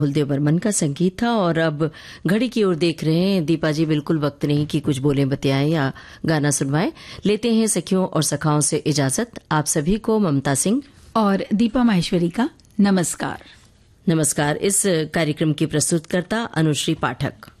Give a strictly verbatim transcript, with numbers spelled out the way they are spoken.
कुलदेव बर्मन का संगीत था। और अब घड़ी की ओर देख रहे हैं दीपा जी, बिल्कुल वक्त नहीं कि कुछ बोलें बतियाएं या गाना सुनवाएं। लेते हैं सखियों और सखाओं से इजाजत। आप सभी को ममता सिंह और दीपा माहेश्वरी का नमस्कार। नमस्कार। इस कार्यक्रम की प्रस्तुतकर्ता अनुश्री पाठक।